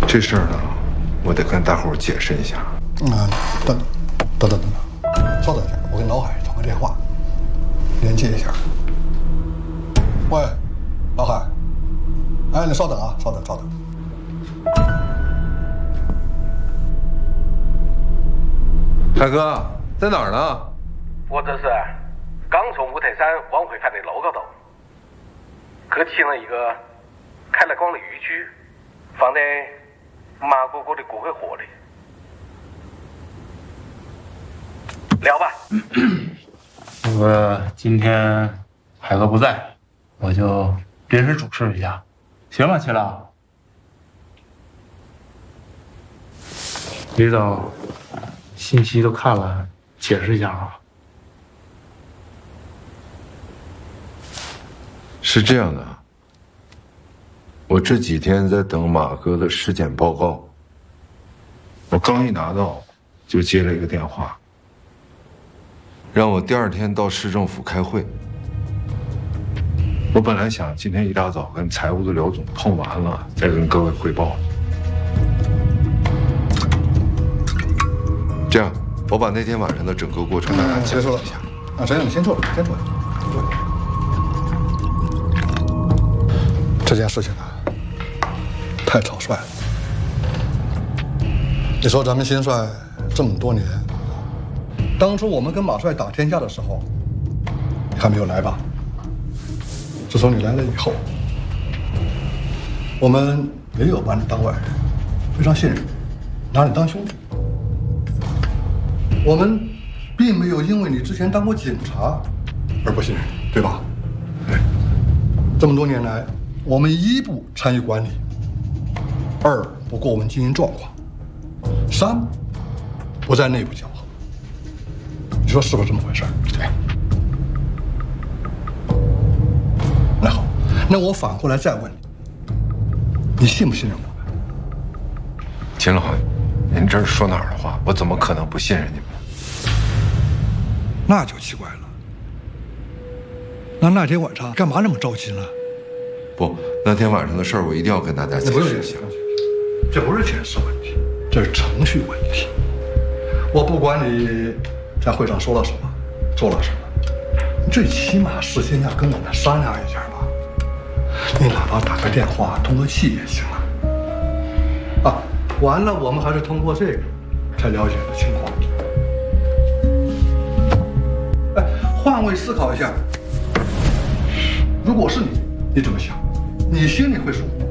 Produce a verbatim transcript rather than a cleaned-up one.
这事儿呢，我得跟大伙儿解释一下。 啊，等等等等等，稍等一下，我跟老海通个电话，连接一下。喂，老海，哎，你稍等啊，稍等，稍等。 海哥，在哪儿呢？ 我这是刚从五台山往回返的路高头，去请了一个开了光的渔具，放在马哥哥的骨灰盒里。聊吧。 那个今天海哥不在，我就临时主持一下，行吗，齐老？李总，信息都看了，解释一下啊。 是这样的，我这几天在等马哥的尸检报告，我刚一拿到，就接了一个电话，让我第二天到市政府开会。我本来想今天一大早跟财务的刘总碰完了，再跟各位汇报。这样，我把那天晚上的整个过程大家结束了一下。啊，谁让你先坐，先坐，坐。这件事情啊，太草率了。你说咱们新帅这么多年，当初我们跟马帅打天下的时候，你还没有来吧？自从你来了以后，我们也有把你当外人，非常信任你，拿你当兄弟。我们并没有因为你之前当过警察而不信任你，对吧？对。这么多年来，我们一不参与管理，二不过问经营状况，三不在内部搅和。你说是不是这么回事？对。那好，那我反过来再问你，你信不信任我们？ 秦老，您这是说哪儿的话？我怎么可能不信任你们？ 那就奇怪了。那那天晚上干嘛那么着急呢？ 不，那天晚上的事儿我一定要跟大家解释一下。 这不是钱是问题，这是程序问题。我不管你在会上说了什么，做了什么，你最起码事先要跟我们商量一下吧。你哪怕打个电话通个气也行啊。啊，完了，我们还是通过这个才了解的情况。哎，换位思考一下，如果是你，你怎么想？你心里会说